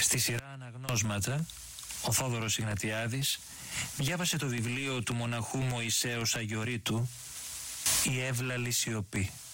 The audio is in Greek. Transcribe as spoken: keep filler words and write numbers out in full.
Στη σειρά Αναγνώσματα, ο Θόδωρος Ιγνατιάδης διάβασε το βιβλίο του μοναχού Μωυσέως Αγιορείτου «Η εύλαλη σιωπή».